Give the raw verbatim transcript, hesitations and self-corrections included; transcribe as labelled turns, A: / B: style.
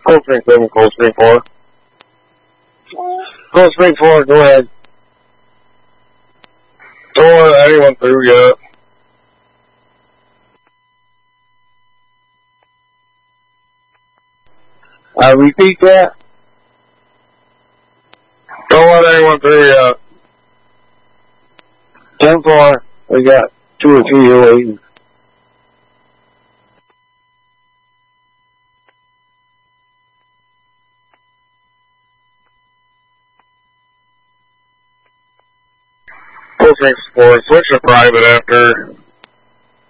A: Cold Spring seven, Cold Spring four. Cold Spring four, go ahead. Don't let anyone through yet. I repeat that. Don't let anyone through yet. ten four, we got two or three here waiting. Cold Spring four, switch to private after